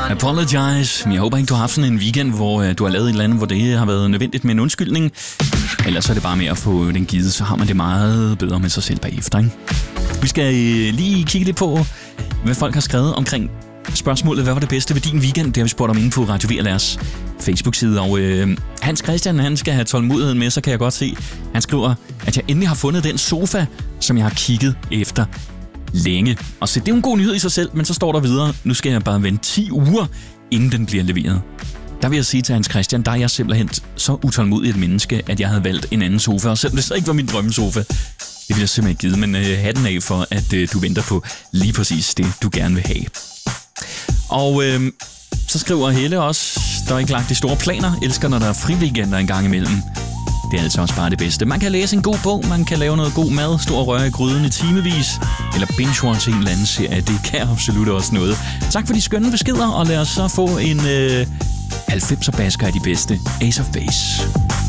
Apologize. Jeg håber ikke, du har haft sådan en weekend, hvor du har lavet et eller andet, hvor det har været nødvendigt med en undskyldning. Ellers så er det bare med at få den givet, så har man det meget bedre med sig selv bagefter, ikke? Vi skal lige kigge lidt på, hvad folk har skrevet omkring spørgsmålet, hvad var det bedste ved din weekend? Det har vi spurgt om inde på Radio VLR's Facebook-side, og Hans Christian, han skal have tålmodigheden med, så kan jeg godt se. Han skriver, at jeg endelig har fundet den sofa, som jeg har kigget efter længe. Og så det er jo en god nyhed i sig selv, men så står der videre, nu skal jeg bare vente 10 uger, inden den bliver leveret. Der vil jeg sige til Hans Christian, der er jeg simpelthen så utålmodig et menneske, at jeg havde valgt en anden sofa, og selvom det så ikke var min drømmesofa, det ville jeg simpelthen ikke give, men hatten af for, at du venter på lige præcis det, du gerne vil have. Og så skriver Helle også, der er ikke lagt de store planer, elsker når der er friweekender en gang imellem. Det er altså også bare det bedste. Man kan læse en god bog, man kan lave noget god mad, stå og røre i gryden i timevis, eller binge-watch en eller anden serie. Det kan absolut også noget. Tak for de skønne beskeder, og lad os så få en 90'er basker af de bedste. Ace of Base.